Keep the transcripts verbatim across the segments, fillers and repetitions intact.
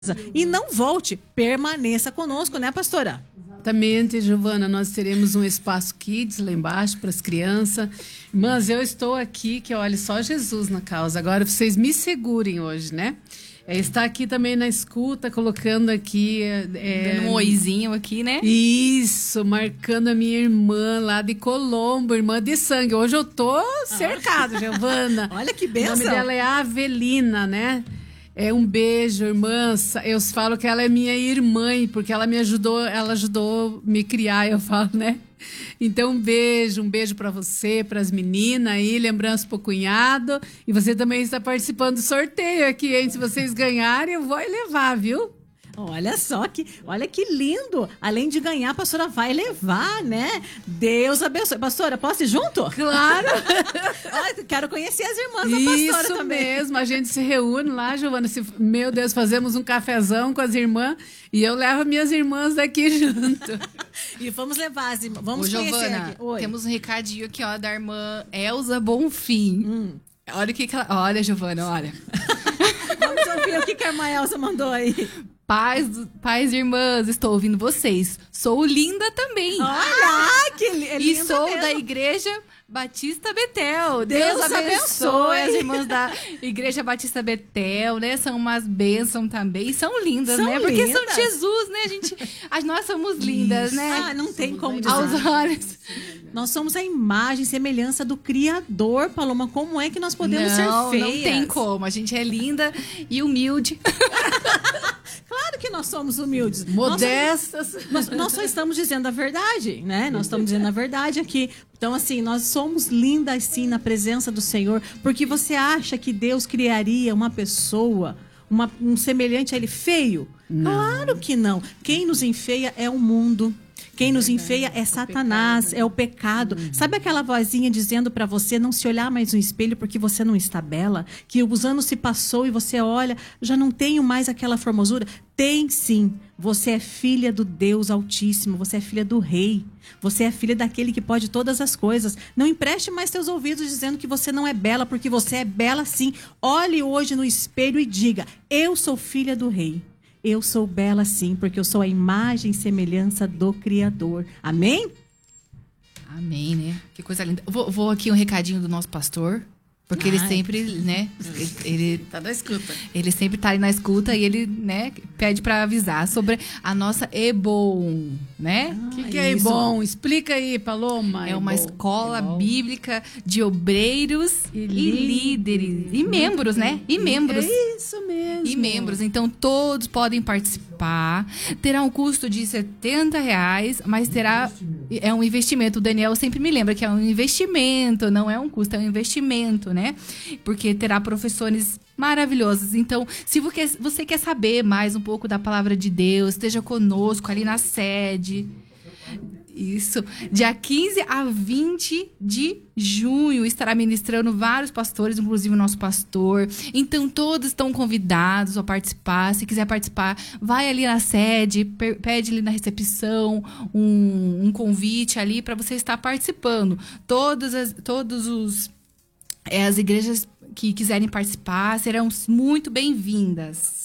E não volte, permaneça conosco, né, pastora? Exatamente, Giovana, nós teremos um espaço kids lá embaixo para as crianças. Mas eu estou aqui, que olha, só Jesus na causa. Agora vocês me segurem hoje, né? É, está aqui também na escuta, colocando aqui... É, dando um oizinho aqui, né? Isso, marcando a minha irmã lá de Colombo, irmã de sangue. Hoje eu tô cercada, Giovana. Olha que bênção. O nome dela é Avelina, né? É um beijo, irmã. Eu falo que ela é minha irmã, porque ela me ajudou, ela ajudou me criar, eu falo, né? Então, um beijo, um beijo para você, para as meninas aí, lembrança pro cunhado. E você também está participando do sorteio aqui, hein? Se vocês ganharem, eu vou levar, viu? Olha só que, olha que lindo. Além de ganhar, a pastora vai levar, né? Deus abençoe. Pastora, posso ir junto? Claro. Ai, quero conhecer as irmãs da pastora Isso também. mesmo. A gente se reúne lá, Giovana. Se, meu Deus, fazemos um cafezão com as irmãs e eu levo minhas irmãs daqui junto. E vamos levar as irmãs. Vamos Ô, conhecer Giovana, aqui. Oi. temos um recadinho aqui, ó, da irmã Elza Bonfim. Hum. Olha o que, que ela... Olha, Giovana, olha. Vamos ouvir o que, que a irmã Elza mandou aí. Pais, pais e irmãs, estou ouvindo vocês. Sou linda também. Olha, que li- é E linda sou mesmo. da Igreja Batista Betel. Deus Deus, abençoe. abençoe. As irmãs da Igreja Batista Betel, né? São umas bênçãos também. São lindas, São né? Porque lindas. são de Jesus, né, gente? As, nós somos lindas, né? Ah, não tem como dizer. Aos olhos. Nós somos a imagem e semelhança do Criador, Paloma. Como é que nós podemos não, ser feias? Não tem como. A gente é linda e humilde. Claro que nós somos humildes. Modestas. Nós, nós, nós só estamos dizendo a verdade, né? Nós estamos dizendo a verdade aqui. Então, assim, nós somos lindas, sim, na presença do Senhor. Porque você acha que Deus criaria uma pessoa, uma, um semelhante a Ele feio? Não. Claro que não. Quem nos enfeia é o mundo. Quem nos enfeia é Satanás, é o pecado. Sabe aquela vozinha dizendo para você não se olhar mais no espelho porque você não está bela? Que os anos se passou e você olha, já não tenho mais aquela formosura? Tem sim. Você é filha do Deus Altíssimo, você é filha do Rei. Você é filha daquele que pode todas as coisas. Não empreste mais seus ouvidos dizendo que você não é bela, porque você é bela sim. Olhe hoje no espelho e diga, eu sou filha do Rei. Eu sou bela sim, porque eu sou a imagem e semelhança do Criador. Amém? Amém, né? Que coisa linda. Vou, vou aqui um recadinho do nosso pastor. Porque ele Ai. sempre, né? Ele, Tá na escuta. ele sempre tá ali na escuta e ele, né, pede pra avisar sobre a nossa EBON, né? O que, que é isso. bom? Explica aí, Paloma. É uma Ebon. escola Ebon. bíblica de obreiros e, E líderes. E membros, né? E membros. É isso mesmo. E membros. Então, todos podem participar. Terá um custo de setenta reais, mas terá... É um investimento. O Daniel sempre me lembra que é um investimento, não é um custo, é um investimento, né? Porque terá professores maravilhosos. Então, se você quer saber mais um pouco da palavra de Deus, esteja conosco ali na sede. Isso. Dia quinze a vinte de junho estará ministrando vários pastores, inclusive o nosso pastor. Então, todos estão convidados a participar. Se quiser participar, vai ali na sede, pede ali na recepção um, um convite ali para você estar participando. Todas as, todos os é, as igrejas que quiserem participar serão muito bem-vindas.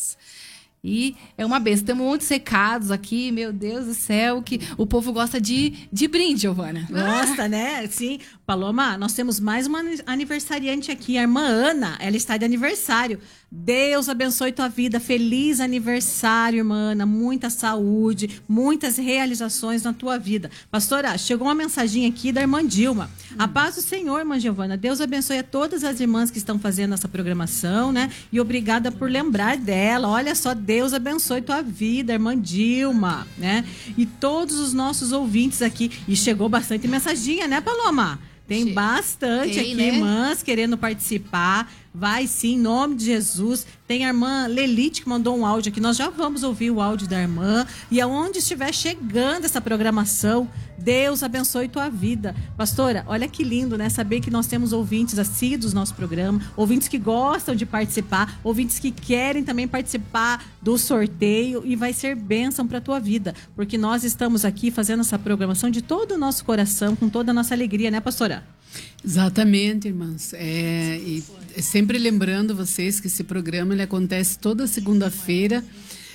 E é uma benção. Temos muitos recados aqui, meu Deus do céu, que o povo gosta de, de brinde, Giovana. Gosta, né? Sim. Paloma, nós temos mais uma aniversariante aqui, a irmã Ana. Ela está de aniversário. Deus abençoe tua vida. Feliz aniversário, irmã Ana. Muita saúde, muitas realizações na tua vida. Pastora, chegou uma mensagem aqui da irmã Dilma. A paz do Senhor, irmã Giovana. Deus abençoe a todas as irmãs que estão fazendo essa programação, né? E obrigada por lembrar dela. Olha só, Deus abençoe tua vida, irmã Dilma, né? E todos os nossos ouvintes aqui. E chegou bastante mensaginha, né, Paloma? Tem Che- bastante tem, aqui, né? irmãs querendo participar. Vai sim, em nome de Jesus. Tem a irmã Lelite que mandou um áudio aqui. Nós já vamos ouvir o áudio da irmã. E aonde estiver chegando essa programação, Deus abençoe tua vida. Pastora, olha que lindo, né? Saber que nós temos ouvintes assíduos do nosso programa, ouvintes que gostam de participar, ouvintes que querem também participar do sorteio e vai ser bênção para tua vida. Porque nós estamos aqui fazendo essa programação de todo o nosso coração, com toda a nossa alegria, né, pastora? Exatamente, irmãs. É, e sempre lembrando vocês que esse programa ele acontece toda segunda-feira